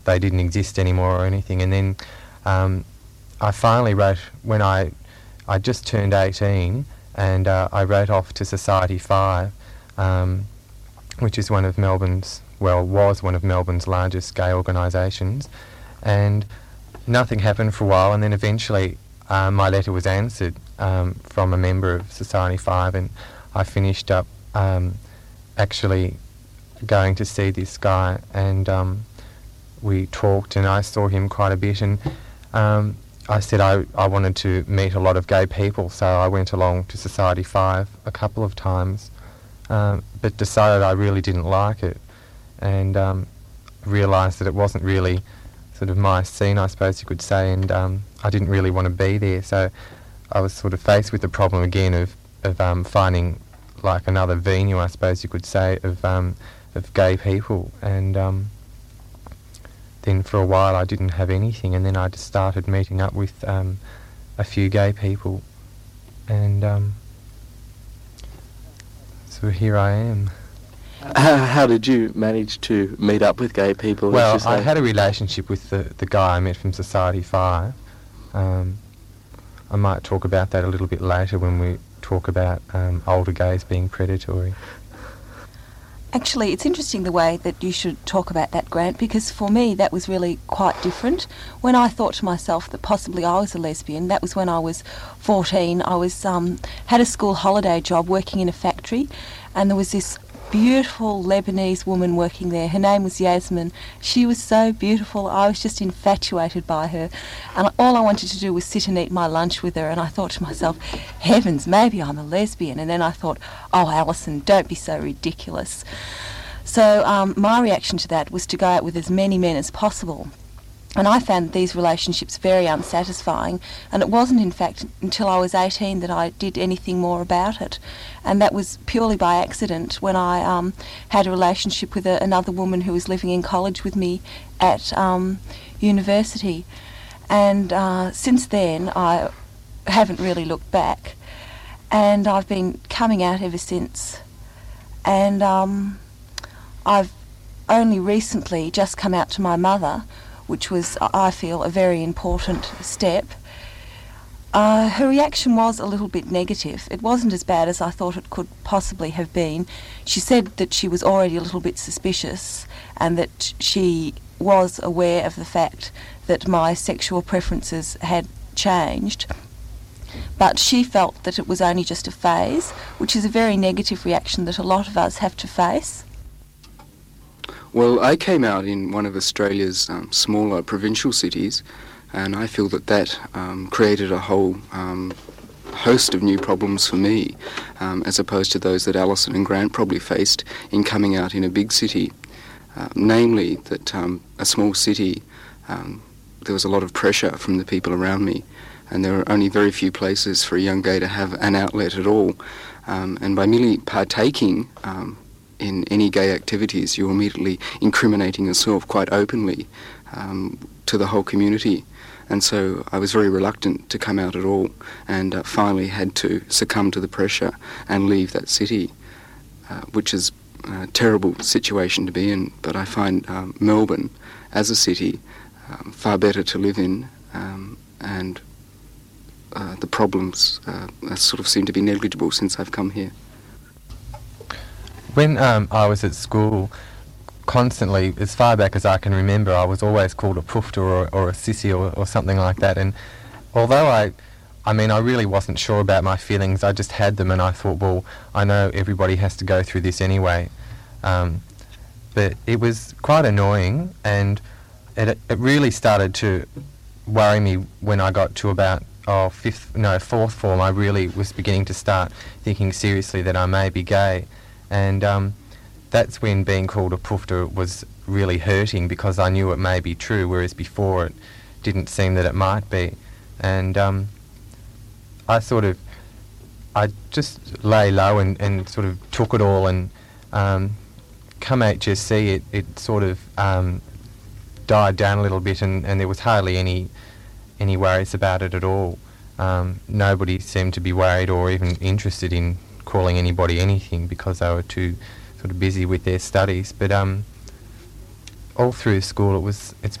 they didn't exist anymore or anything. And then I finally wrote, when I just turned 18, and I wrote off to Society 5, which is one of Melbourne's, well, was one of Melbourne's largest gay organisations, and nothing happened for a while, and then eventually my letter was answered from a member of Society 5, and I finished up actually going to see this guy, and we talked, and I saw him quite a bit, and I said I wanted to meet a lot of gay people, so I went along to Society 5 a couple of times, but decided I really didn't like it, and realised that it wasn't really sort of my scene, I suppose you could say, and I didn't really want to be there, so I was sort of faced with the problem again of finding like another venue, I suppose you could say, of gay people, and then for a while I didn't have anything, and then I just started meeting up with a few gay people, and so here I am. How did you manage to meet up with gay people? Well, I had a relationship with the guy I met from Society 5. I might talk about that a little bit later when we talk about older gays being predatory. Actually, it's interesting the way that you should talk about that, Grant, because for me that was really quite different. When I thought to myself that possibly I was a lesbian, that was when I was 14. I was had a school holiday job working in a factory, and there was this beautiful Lebanese woman working there. Her name was Yasmin. She was so beautiful. I was just infatuated by her, and all I wanted to do was sit and eat my lunch with her, and I thought to myself, heavens, maybe I'm a lesbian. And then I thought, oh, Alison, don't be so ridiculous. So my reaction to that was to go out with as many men as possible. And I found these relationships very unsatisfying, and it wasn't in fact until I was 18 that I did anything more about it, and that was purely by accident when I had a relationship with another woman who was living in college with me at university, and since then I haven't really looked back, and I've been coming out ever since, and I've only recently just come out to my mother, which was, I feel, a very important step. Her reaction was a little bit negative. It wasn't as bad as I thought it could possibly have been. She said that she was already a little bit suspicious, and that she was aware of the fact that my sexual preferences had changed. But she felt that it was only just a phase, which is a very negative reaction that a lot of us have to face. Well, I came out in one of Australia's smaller provincial cities, and I feel that created a whole host of new problems for me, as opposed to those that Alison and Grant probably faced in coming out in a big city. Namely, that a small city, there was a lot of pressure from the people around me, and there were only very few places for a young gay to have an outlet at all. And by merely partaking in any gay activities, you're immediately incriminating yourself quite openly to the whole community. And so I was very reluctant to come out at all, and finally had to succumb to the pressure and leave that city, which is a terrible situation to be in. But I find Melbourne as a city far better to live in, and the problems sort of seem to be negligible since I've come here. When I was at school, constantly, as far back as I can remember, I was always called a pufta or a sissy or something like that. And although I really wasn't sure about my feelings, I just had them, and I thought, well, I know everybody has to go through this anyway. But it was quite annoying, and it really started to worry me when I got to about fourth form. I really was beginning to start thinking seriously that I may be gay. And that's when being called a pufta was really hurting, because I knew it may be true, whereas before it didn't seem that it might be. And I just lay low and sort of took it all, and come HSC it sort of died down a little bit, and there was hardly any worries about it at all. Nobody seemed to be worried or even interested in calling anybody anything, because they were too sort of busy with their studies. But all through school it's